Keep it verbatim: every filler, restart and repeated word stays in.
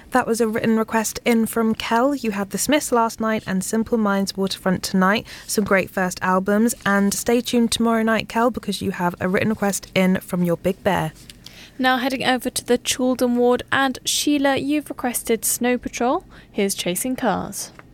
That was a written request in from Kel. You had The Smiths last night and Simple Minds Waterfront tonight. Some great first albums. And stay tuned tomorrow night, Kel, because you have a written request in from your Big Bear. Now heading over to the Chaldon ward, and Sheila, you've requested Snow Patrol. Here's Chasing Cars.